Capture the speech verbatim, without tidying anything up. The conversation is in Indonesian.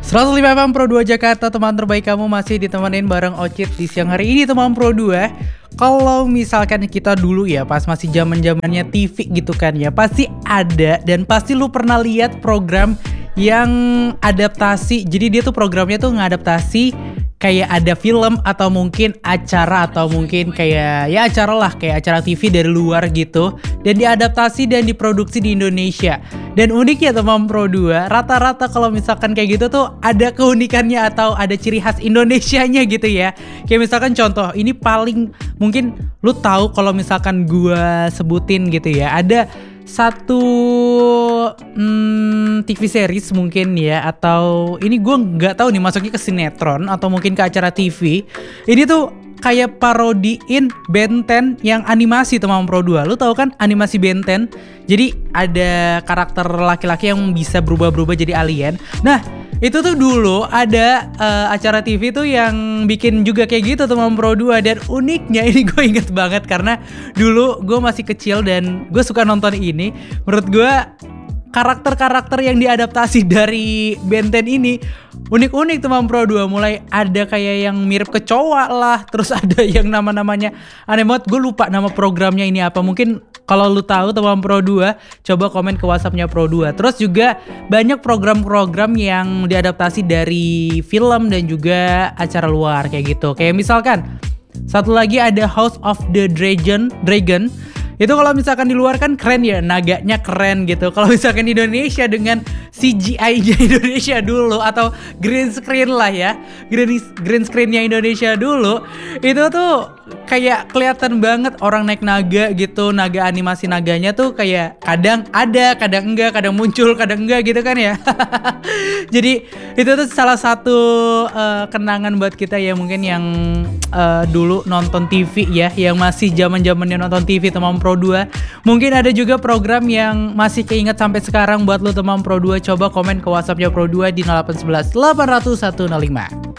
seratus lima F M Pro dua Jakarta, teman terbaik kamu masih ditemenin bareng Ocit di siang hari ini teman Pro dua. Kalau misalkan kita dulu ya pas masih zaman-zamannya T V gitu kan ya, pasti ada dan pasti lu pernah lihat program yang adaptasi. Jadi dia tuh programnya tuh ngadaptasi kayak ada film atau mungkin acara atau mungkin kayak ya acara lah, kayak acara T V dari luar gitu, dan diadaptasi dan diproduksi di Indonesia. Dan uniknya teman Pro dua, rata-rata kalau misalkan kayak gitu tuh ada keunikannya atau ada ciri khas Indonesianya gitu ya. Kayak misalkan contoh, ini paling mungkin lu tahu kalau misalkan gua sebutin gitu ya, ada satu hmm, T V series mungkin ya, atau ini gue nggak tahu nih masuknya ke sinetron atau mungkin ke acara T V. Ini tuh kayak parodiin Ben ten yang animasi teman Pro dua. Lu tahu kan animasi Ben ten? Jadi ada karakter laki-laki yang bisa berubah-berubah jadi alien. Nah, itu tuh dulu ada uh, acara T V tuh yang bikin juga kayak gitu teman Pro dua. Dan uniknya ini gue inget banget karena dulu gue masih kecil dan gue suka nonton ini. Menurut gue karakter-karakter yang diadaptasi dari Ben ten ini unik-unik teman Pro dua. Mulai ada kayak yang mirip kecoa lah, terus ada yang nama-namanya aneh banget. Gue lupa nama programnya ini apa. Mungkin kalau lu tahu teman Pro dua, coba komen ke WhatsApp-nya Pro dua. Terus juga banyak program-program yang diadaptasi dari film dan juga acara luar kayak gitu. Kayak misalkan satu lagi ada House of the Dragon, Dragon. Itu kalau misalkan di luar kan keren ya, naganya keren gitu. Kalau misalkan di Indonesia dengan C G I-nya Indonesia dulu atau green screen lah ya, green green screen-nya Indonesia dulu, itu tuh kayak kelihatan banget orang naik naga gitu. Naga animasi naganya tuh kayak kadang ada, kadang enggak, kadang muncul, kadang enggak gitu kan ya. Jadi itu tuh salah satu uh, kenangan buat kita ya, mungkin yang uh, dulu nonton T V ya, yang masih zaman-zamannya nonton T V teman Pro dua. Mungkin ada juga program yang masih keinget sampai sekarang buat lu teman Pro dua. Coba komen ke WhatsApp-nya Pro dua di nol delapan satu satu delapan nol satu satu nol lima.